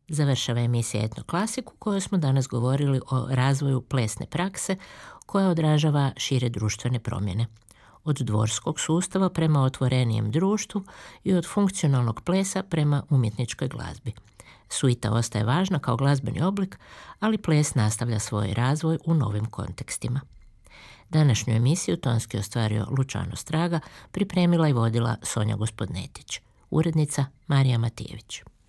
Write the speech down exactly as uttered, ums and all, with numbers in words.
Završava emisija Etno Klasik u kojoj smo danas govorili o razvoju plesne prakse koja odražava šire društvene promjene. Od dvorskog sustava prema otvorenijem društvu i od funkcionalnog plesa prema umjetničkoj glazbi. Suita ostaje važna kao glazbeni oblik, ali ples nastavlja svoj razvoj u novim kontekstima. Današnju emisiju tonski ostvario Lučano Straga, pripremila i vodila Sonja Gospodnetić. Urednica Marija Matijević.